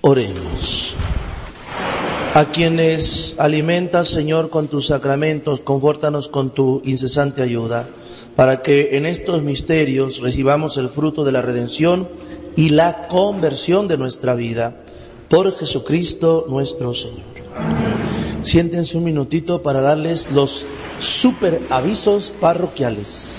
Oremos. A quienes alimentas, Señor, con tus sacramentos, confórtanos con tu incesante ayuda, para que en estos misterios recibamos el fruto de la redención y la conversión de nuestra vida. Por Jesucristo nuestro Señor. Siéntense un minutito para darles los super avisos parroquiales.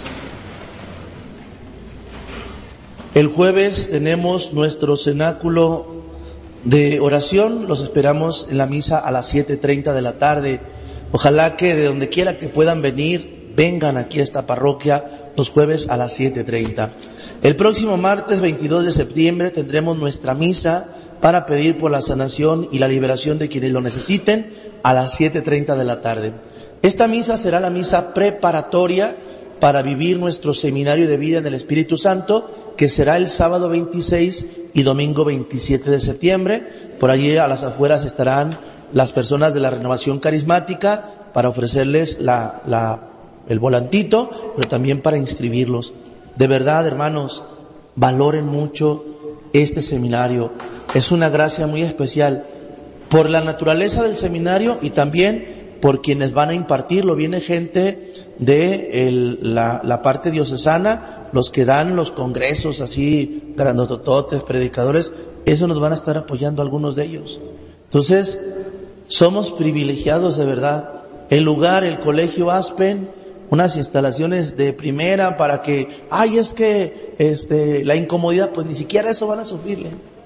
El jueves tenemos nuestro cenáculo de oración, los esperamos en la misa a las 7:30 de la tarde. Ojalá que de donde quiera que puedan venir, vengan aquí a esta parroquia los jueves a las 7:30. El próximo martes 22 de septiembre tendremos nuestra misa para pedir por la sanación y la liberación de quienes lo necesiten a las 7:30 de la tarde. Esta misa será la misa preparatoria para vivir nuestro seminario de vida en el Espíritu Santo, que será el sábado 26 y domingo 27 de septiembre. Por allí a las afueras estarán las personas de la Renovación Carismática para ofrecerles el volantito, pero también para inscribirlos. De verdad, hermanos, valoren mucho este seminario. Es una gracia muy especial por la naturaleza del seminario y también por quienes van a impartirlo. Viene gente de la parte diocesana, los que dan los congresos así, grandotototes, predicadores, eso nos van a estar apoyando algunos de ellos. Entonces, somos privilegiados de verdad. El lugar, el Colegio Aspen, unas instalaciones de primera para que, es que la incomodidad, pues ni siquiera eso van a sufrirle.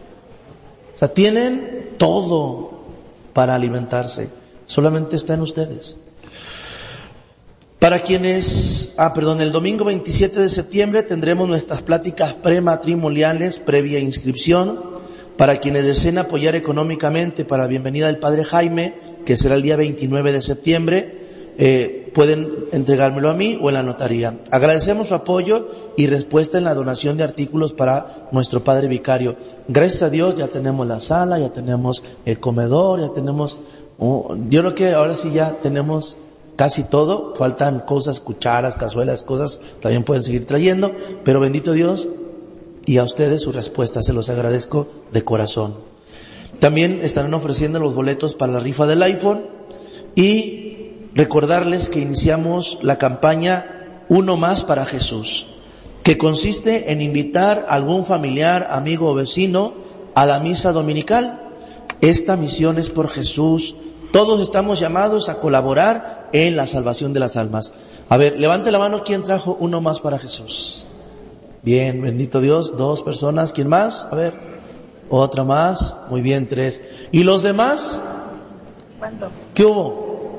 O sea, tienen todo para alimentarse. Solamente está en ustedes. Para quienes, el domingo 27 de septiembre tendremos nuestras pláticas prematrimoniales previa inscripción. Para quienes deseen apoyar económicamente para la bienvenida del Padre Jaime, que será el día 29 de septiembre, pueden entregármelo a mí o en la notaría. Agradecemos su apoyo y respuesta en la donación de artículos para nuestro Padre Vicario. Gracias a Dios ya tenemos la sala, ya tenemos el comedor, ya tenemos... yo creo que ahora sí ya tenemos casi todo. Faltan cosas, cucharas, cazuelas, cosas, también pueden seguir trayendo, pero bendito Dios, y a ustedes su respuesta, se los agradezco de corazón. También estarán ofreciendo los boletos para la rifa del iPhone y recordarles que iniciamos la campaña Uno Más para Jesús, que consiste en invitar a algún familiar, amigo o vecino a la misa dominical. Esta misión es por Jesús. Todos estamos llamados a colaborar en la salvación de las almas. A ver, levante la mano, ¿quién trajo uno más para Jesús? Bien, bendito Dios, 2 personas. ¿Quién más? A ver, otra más. Muy bien, 3. ¿Y los demás? ¿Cuánto? ¿Qué hubo?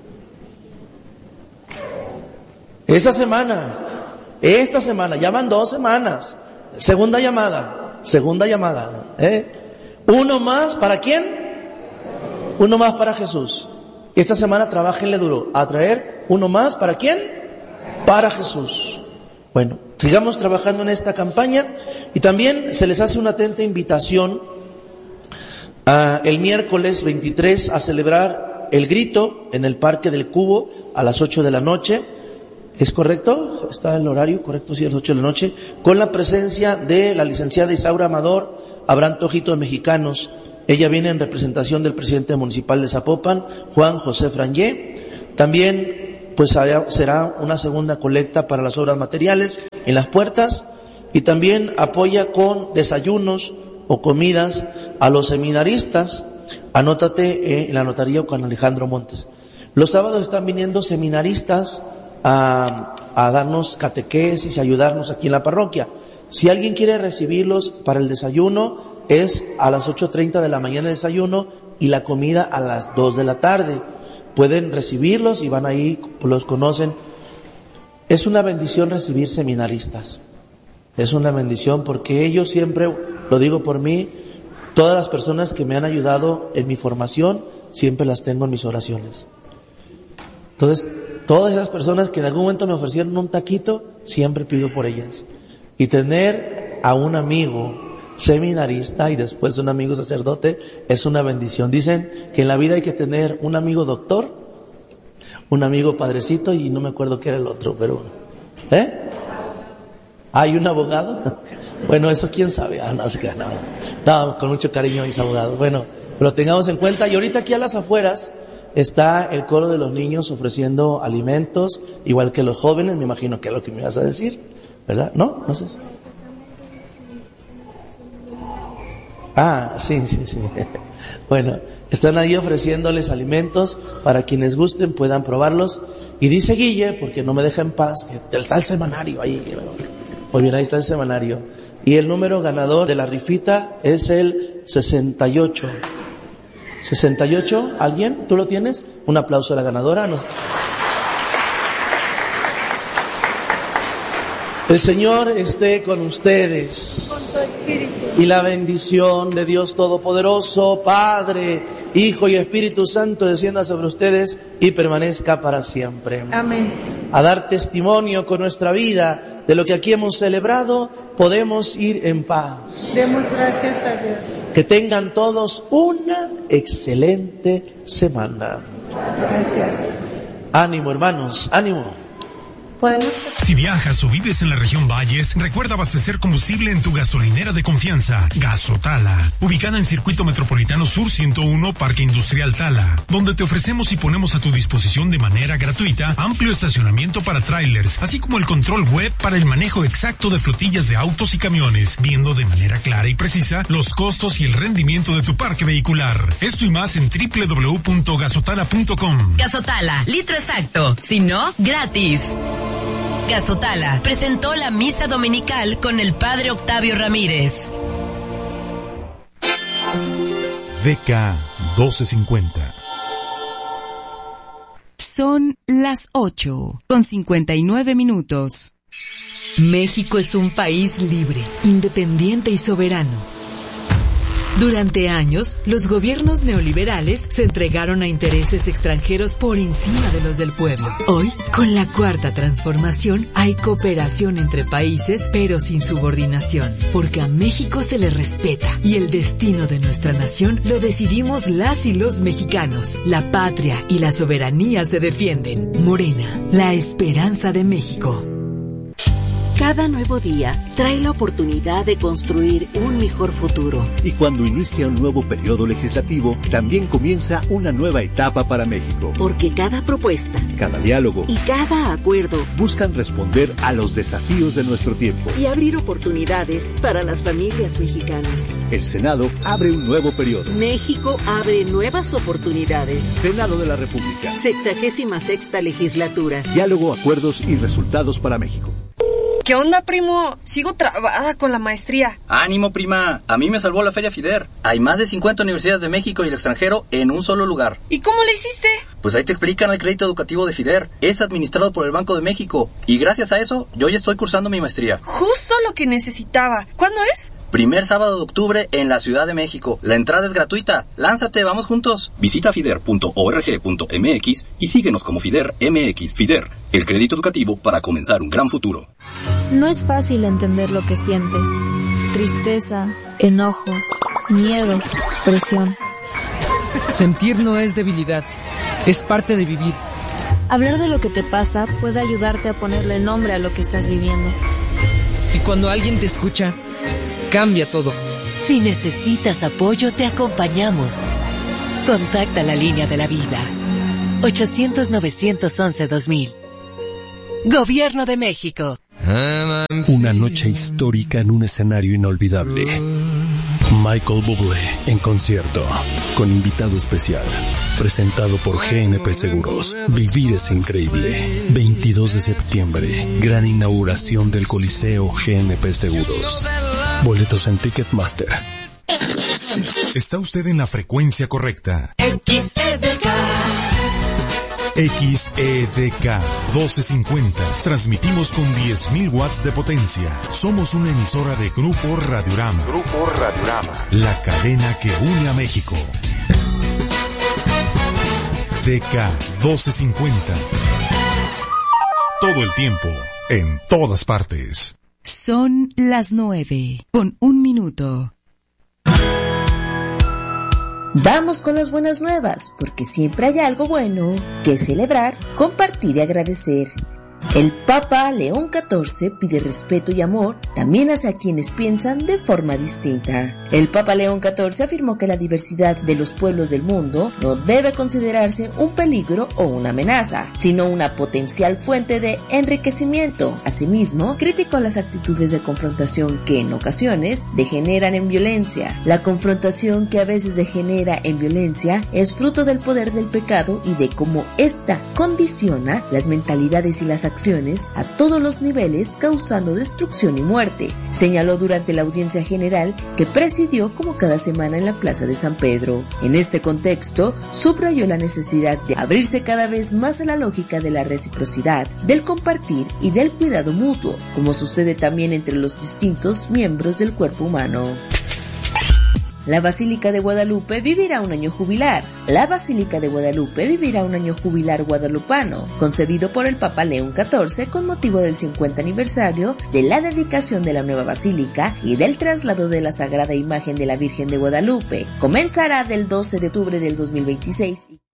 Esta semana, ya van 2 semanas. Segunda llamada. Uno más, ¿para quién? Uno más para Jesús. Esta semana trabajenle duro a traer uno más, ¿para quién? Para Jesús. Bueno, sigamos trabajando en esta campaña y también se les hace una atenta invitación el miércoles 23 a celebrar el grito en el Parque del Cubo a las 8 de la noche. ¿Es correcto? ¿Está el horario correcto? Sí, a las 8 de la noche, con la presencia de la licenciada Isaura Amador. Habrán tojitos mexicanos. Ella viene en representación del presidente municipal de Zapopan, Juan José Frangé. También, pues será una segunda colecta para las obras materiales en las puertas y también apoya con desayunos o comidas a los seminaristas. Anótate en la notaría con Alejandro Montes. Los sábados están viniendo seminaristas a darnos catequesis y ayudarnos aquí en la parroquia. Si alguien quiere recibirlos para el desayuno, es a las 8:30 de la mañana el desayuno y la comida a las 2 de la tarde. Pueden recibirlos y van ahí, los conocen. Es una bendición recibir seminaristas. Es una bendición porque ellos siempre, lo digo por mí, todas las personas que me han ayudado en mi formación, siempre las tengo en mis oraciones. Entonces, todas esas personas que en algún momento me ofrecieron un taquito, siempre pido por ellas. Y tener a un amigo seminarista y después un amigo sacerdote es una bendición. Dicen que en la vida hay que tener un amigo doctor, un amigo padrecito y no me acuerdo qué era el otro, pero ¿hay un abogado? Bueno, eso quién sabe. No, con mucho cariño, mis abogados. Bueno, lo tengamos en cuenta. Y ahorita aquí a las afueras está el coro de los niños ofreciendo alimentos, igual que los jóvenes. Me imagino que es lo que me ibas a decir, ¿verdad? ¿No? No sé. Sí. Bueno, están ahí ofreciéndoles alimentos para quienes gusten, puedan probarlos. Y dice Guille, porque no me deja en paz, que está el semanario ahí. Muy bien, ahí está el semanario. Y el número ganador de la rifita es el 68. ¿68? ¿Alguien? ¿Tú lo tienes? Un aplauso a la ganadora. No. El Señor esté con ustedes. Con tu espíritu. Y la bendición de Dios Todopoderoso, Padre, Hijo y Espíritu Santo descienda sobre ustedes y permanezca para siempre. Amén. A dar testimonio con nuestra vida de lo que aquí hemos celebrado, podemos ir en paz. Demos gracias a Dios. Que tengan todos una excelente semana. Gracias. Ánimo, hermanos, ánimo. Si viajas o vives en la región Valles, recuerda abastecer combustible en tu gasolinera de confianza, Gasotala, ubicada en Circuito Metropolitano Sur 101, Parque Industrial Tala, donde te ofrecemos y ponemos a tu disposición de manera gratuita amplio estacionamiento para trailers, así como el control web para el manejo exacto de flotillas de autos y camiones, viendo de manera clara y precisa los costos y el rendimiento de tu parque vehicular. Esto y más en www.gasotala.com. Gasotala, litro exacto, si no, gratis. Gasotala presentó la misa dominical con el Padre Octavio Ramírez. DK 1250. Son las 8:59. México es un país libre, independiente y soberano. Durante años, los gobiernos neoliberales se entregaron a intereses extranjeros por encima de los del pueblo. Hoy, con la Cuarta Transformación, hay cooperación entre países, pero sin subordinación, porque a México se le respeta y el destino de nuestra nación lo decidimos las y los mexicanos. La patria y la soberanía se defienden. Morena, la esperanza de México. Cada nuevo día trae la oportunidad de construir un mejor futuro. Y cuando inicia un nuevo periodo legislativo, también comienza una nueva etapa para México. Porque cada propuesta, cada diálogo y cada acuerdo buscan responder a los desafíos de nuestro tiempo y abrir oportunidades para las familias mexicanas. El Senado abre un nuevo periodo. México abre nuevas oportunidades. Senado de la República. 66ª legislatura. Diálogo, acuerdos y resultados para México. ¿Qué onda, primo? Sigo trabada con la maestría. ¡Ánimo, prima! A mí me salvó la Feria FIDER. Hay más de 50 universidades de México y el extranjero en un solo lugar. ¿Y cómo le hiciste? Pues ahí te explican el crédito educativo de FIDER. Es administrado por el Banco de México. Y gracias a eso, yo ya estoy cursando mi maestría. Justo lo que necesitaba. ¿Cuándo es? Primer sábado de octubre en la Ciudad de México. La entrada es gratuita. ¡Lánzate, vamos juntos! Visita fider.org.mx y síguenos como FIDER MX. FIDER, el crédito educativo para comenzar un gran futuro. No es fácil entender lo que sientes. Tristeza, enojo, miedo, presión. Sentir no es debilidad, es parte de vivir. Hablar de lo que te pasa puede ayudarte a ponerle nombre a lo que estás viviendo. Y cuando alguien te escucha, cambia todo. Si necesitas apoyo, te acompañamos. Contacta la línea de la vida. 800-911-2000. Gobierno de México. Una noche histórica en un escenario inolvidable. Michael Bublé en concierto, con invitado especial. Presentado por GNP Seguros. Vivir es increíble. 22 de septiembre, gran inauguración del Coliseo GNP Seguros. Boletos en Ticketmaster. Está usted en la frecuencia correcta. XEDK. XEDK 1250. Transmitimos con 10.000 watts de potencia. Somos una emisora de Grupo Radiorama. Grupo Radiorama. La cadena que une a México. DK 1250. Todo el tiempo, en todas partes. Son las 9:01. Vamos con las buenas nuevas, porque siempre hay algo bueno que celebrar, compartir y agradecer. El Papa León XIV pide respeto y amor también hacia quienes piensan de forma distinta. El Papa León XIV afirmó que la diversidad de los pueblos del mundo no debe considerarse un peligro o una amenaza, sino una potencial fuente de enriquecimiento. Asimismo, criticó las actitudes de confrontación que en ocasiones degeneran en violencia. La confrontación que a veces degenera en violencia es fruto del poder del pecado y de cómo ésta condiciona las mentalidades y las acciones a todos los niveles, causando destrucción y muerte, señaló durante la audiencia general que presidió como cada semana en la Plaza de San Pedro. En este contexto, subrayó la necesidad de abrirse cada vez más a la lógica de la reciprocidad, del compartir y del cuidado mutuo, como sucede también entre los distintos miembros del cuerpo humano. La Basílica de Guadalupe vivirá un año jubilar. La Basílica de Guadalupe vivirá un año jubilar guadalupano, concebido por el Papa León XIV con motivo del 50 aniversario de la dedicación de la nueva basílica y del traslado de la Sagrada Imagen de la Virgen de Guadalupe. Comenzará del 12 de octubre del 2026.